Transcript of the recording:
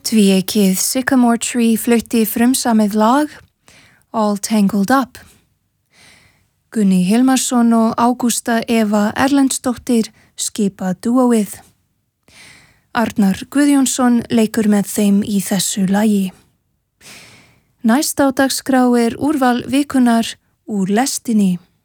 Tvíeykið Sycamore Tree flutti frumsamið lag All Tangled Up. Gunni Hilmarsson og Ágústa Eva Erlendsdóttir skipa dúóið. Arnar Guðjónsson leikur með þeim í þessu lagi. Næst á dagskrá úrval vikunar úr lestinni.